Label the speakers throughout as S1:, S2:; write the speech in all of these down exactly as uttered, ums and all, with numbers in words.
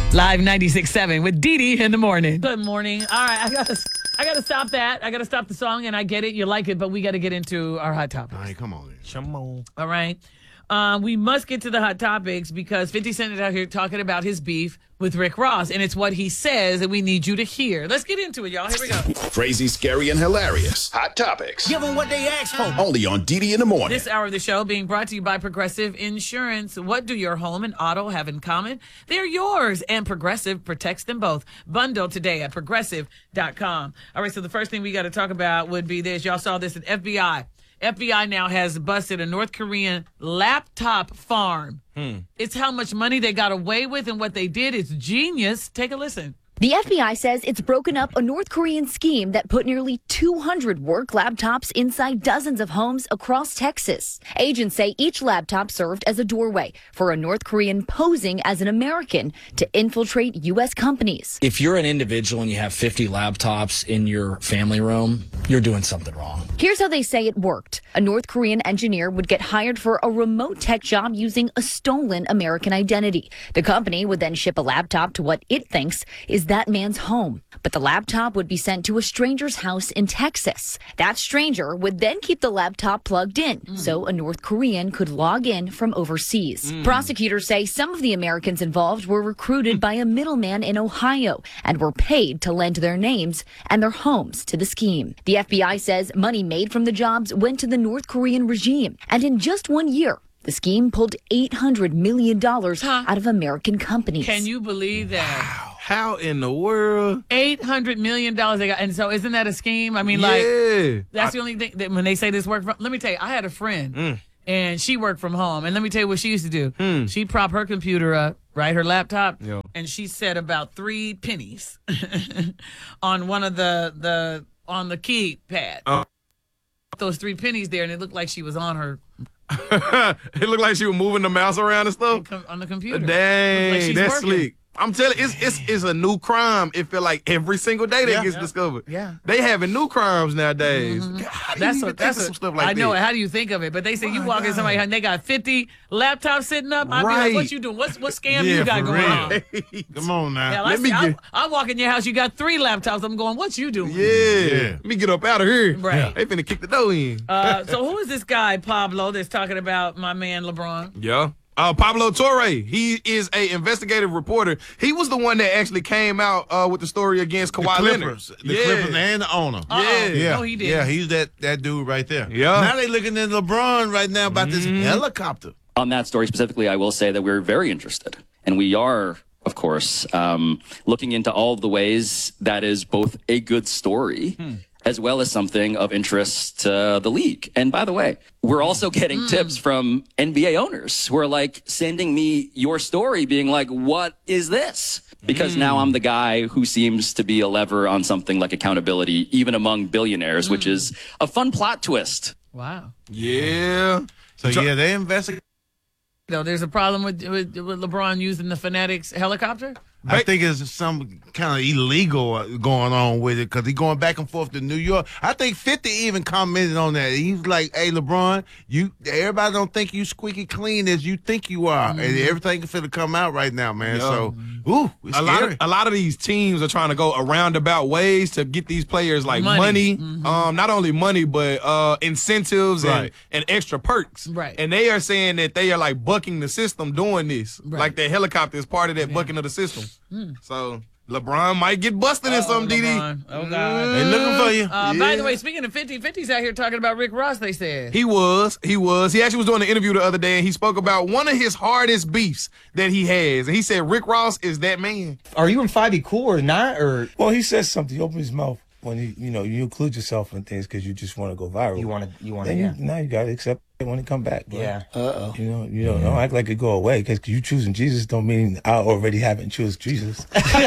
S1: Live ninety-six point seven with Dee Dee in the morning.
S2: Good morning. All right, I gotta, I gotta stop that. I gotta stop the song, and I get it. You like it, but we gotta get into our hot topics.
S3: All right, come on.
S4: Come on.
S2: All right. Uh, we must get to the hot topics because fifty Cent is out here talking about his beef with Rick Ross, and it's what he says, and we need you to hear. Let's get into it, y'all. Here we go.
S5: Crazy, scary, and hilarious. Hot topics.
S4: Give them what they asked for.
S5: Only on D D in the morning.
S2: This hour of the show being brought to you by Progressive Insurance. What do your home and auto have in common? They're yours, and Progressive protects them both. Bundle today at progressive dot com. All right, so the first thing we got to talk about would be this. Y'all saw this at F B I. F B I now has busted a North Korean laptop farm. Hmm. It's how much money they got away with, and what they did is genius. Take a listen.
S6: The F B I says it's broken up a North Korean scheme that put nearly two hundred work laptops inside dozens of homes across Texas. Agents say each laptop served as a doorway for a North Korean posing as an American to infiltrate U S companies.
S7: If you're an individual and you have fifty laptops in your family room, you're doing something wrong.
S6: Here's how they say it worked. A North Korean engineer would get hired for a remote tech job using a stolen American identity. The company would then ship a laptop to what it thinks is that man's home. But the laptop would be sent to a stranger's house in Texas. That stranger would then keep the laptop plugged in mm. so a North Korean could log in from overseas. Mm. Prosecutors say some of the Americans involved were recruited by a middleman in Ohio and were paid to lend their names and their homes to the scheme. The F B I says money made from the jobs went to the North Korean regime. And in just one year, the scheme pulled eight hundred million dollars huh? out of American companies.
S2: Can you believe that?
S4: Wow. How in the world?
S2: eight hundred million dollars they got. And so isn't that a scheme? I mean,
S4: yeah.
S2: like, that's I, the only thing that when they say this work from, let me tell you, I had a friend mm. and she worked from home. And let me tell you what she used to do. Mm. She'd prop her computer up, right, her laptop, Yo. and she set about three pennies on one of the, the on the keypad. Uh. Those three pennies there, and it looked like she was on her.
S4: It looked like she was moving the mouse around and stuff?
S2: On the computer.
S4: Dang,
S2: like
S4: that's
S2: working.
S4: sleek. I'm telling you, it's, it's it's a new crime. It feel like every single day that
S2: yeah,
S4: gets
S2: yeah.
S4: discovered.
S2: Yeah,
S4: they having new crimes nowadays.
S2: Mm-hmm.
S4: God, how do
S2: that's
S4: you
S2: a,
S4: even
S2: that's
S4: think
S2: a,
S4: of some stuff like
S2: I know
S4: that?
S2: it. How do you think of it? But they say you
S4: My
S2: walk
S4: God.
S2: in somebody's and they got fifty laptops sitting up. I
S4: right.
S2: be like, what you doing? What's what scam
S3: yeah,
S2: you got going
S3: real.
S2: on?
S3: Come on now.
S2: Yeah,
S4: Let
S2: I,
S4: me
S2: see, I,
S4: get...
S2: I walk in your house. You got three laptops. I'm going. What you doing?
S4: Yeah. yeah. Let me get up out of here.
S2: Right.
S4: They finna kick the door in.
S2: Uh, so who is this guy Pablo that's talking about my man LeBron?
S4: Yeah. Uh, Pablo Torre, he is a investigative reporter. He was the one that actually came out uh, with the story against Kawhi
S3: the
S4: Leonard.
S3: Clippers, the
S4: yeah.
S3: Clippers and the owner.
S2: Uh-oh.
S4: Yeah,
S3: yeah,
S2: no, he did.
S3: Yeah, he's that that dude right there.
S4: Yeah.
S3: Now they looking at LeBron right now about
S4: mm-hmm.
S3: this helicopter.
S8: On that story specifically, I will say that we're very interested, and we are, of course, um, looking into all of the ways that is both a good story. Hmm. as well as something of interest to the league. And by the way, we're also getting mm. tips from N B A owners who are like sending me your story being like, what is this? Because mm. now I'm the guy who seems to be a lever on something like accountability, even among billionaires, mm. which is a fun plot twist.
S2: Wow.
S4: Yeah.
S3: So, yeah, they investigate.
S2: No, there's a problem with, with, with LeBron using the Fanatics helicopter?
S3: I think it's some kind of illegal going on with it because he's going back and forth to New York. I think fifty even commented on that. He's like, hey, LeBron, you everybody don't think you squeaky clean as you think you are. Mm-hmm. And everything is finna come out right now, man.
S4: Yeah.
S3: So, ooh, it's
S4: a
S3: scary.
S4: lot of a lot of these teams are trying to go a roundabout ways to get these players like money. money mm-hmm. Um, not only money, but uh, incentives
S3: right.
S4: and, and extra perks.
S2: Right.
S4: And they are saying that they are like bucking the system doing this. Right. Like that helicopter is part of that yeah. bucking of the system. Mm. So LeBron might get busted in something, D D.
S2: Oh, God.
S3: They looking for you.
S2: Uh,
S3: yeah.
S2: By the way, speaking of fifty, fifty's out here talking about Rick Ross, they said.
S4: He was. He was. He actually was doing an interview the other day, and he spoke about one of his hardest beefs that he has. And he said Rick Ross is that man.
S9: Are you and Fivey cool or not? Or
S10: Well, he says something. He opens his mouth when you, you know, you include yourself in things because you just want to go viral.
S9: You want to, you want to,
S10: Then
S9: yeah.
S10: you, now you got to accept it when it come back, bro.
S9: Yeah.
S10: Uh-oh. You know, you know, don't act like it go away because you choosing Jesus don't mean I already haven't choose Jesus. so, so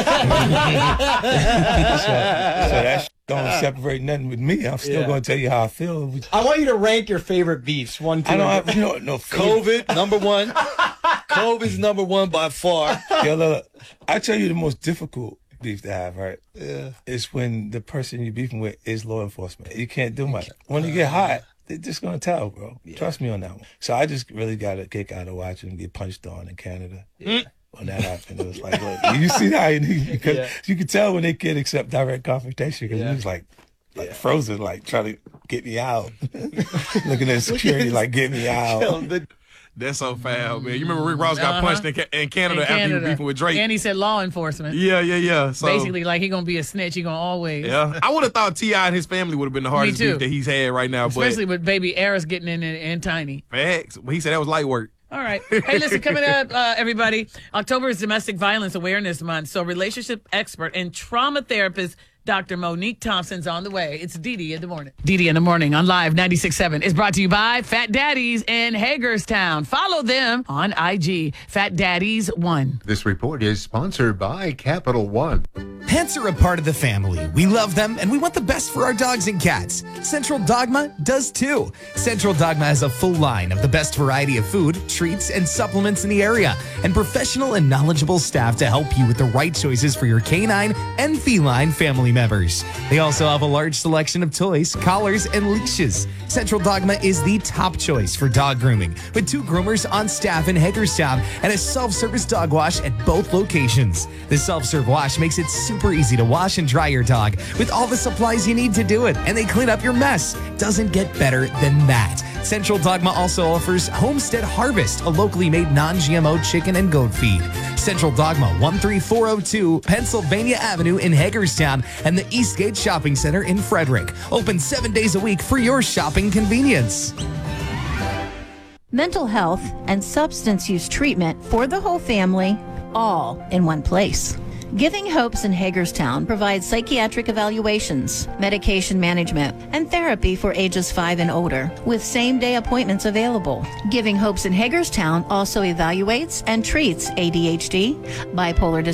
S10: that don't separate nothing with me. I'm still
S9: Yeah.
S10: going to tell you how I feel.
S9: I want you to rank your favorite beefs. One, two.
S10: I don't have, you know, no
S11: COVID, number one. COVID's number one by far.
S10: Yo, look, I tell you the most difficult beef to have, right?
S11: Yeah.
S10: It's when the person you're beefing with is law enforcement. You can't do much. When you get hot, they're just gonna tell, bro. Yeah. Trust me on that one. So I just really got a kick out of watching him get punched on in Canada.
S9: Yeah.
S10: when that happened. It was like, look, you see how he, because
S11: Yeah.
S10: you could tell when they can't accept direct confrontation because
S11: Yeah.
S10: he was like, like frozen, like trying to get me out. Looking at security, like, get me out.
S4: That's so foul, man. You remember Rick Ross got
S2: Uh-huh.
S4: punched in, Ca- in Canada
S2: In
S4: after he was
S2: Canada.
S4: beefing with Drake?
S2: And he said law enforcement.
S4: Yeah, yeah, yeah. So,
S2: Basically, like he gonna be a snitch. He gonna always.
S4: yeah. I would have thought T I and his family would have been the hardest
S2: too.
S4: beef that he's had right now.
S2: Especially
S4: but
S2: with baby Eris getting in and, and Tiny.
S4: facts. But he said that was light work.
S2: All right. Hey, listen, coming up, uh, everybody, October is Domestic Violence Awareness Month. So relationship expert and trauma therapist Doctor Monique Thompson's on the way. It's Dee in the morning. Dee in the morning on Live ninety-six point seven is brought to you by Fat Daddies in Hagerstown. Follow them on I G, Fat Daddies one.
S12: This report is sponsored by Capital One.
S13: Pets are a part of the family. We love them and we want the best for our dogs and cats. Central Dogma does too. Central Dogma has a full line of the best variety of food, treats, and supplements in the area, and professional and knowledgeable staff to help you with the right choices for your canine and feline family members. They also have a large selection of toys, collars, and leashes. Central Dogma is the top choice for dog grooming, with two groomers on staff in Hagerstown and a self-service dog wash at both locations. The self-serve wash makes it super easy to wash and dry your dog with all the supplies you need to do it, and they clean up your mess. Doesn't get better than that. Central Dogma also offers Homestead Harvest, a locally made non-G M O chicken and goat feed. Central Dogma, one three four oh two Pennsylvania Avenue in Hagerstown, and the Eastgate Shopping Center in Frederick. Open seven days a week for your shopping convenience.
S14: Mental health and substance use treatment for the whole family, all in one place. Giving Hopes in Hagerstown provides psychiatric evaluations, medication management, and therapy for ages five and older, with same-day appointments available. Giving Hopes in Hagerstown also evaluates and treats A D H D, bipolar disorder,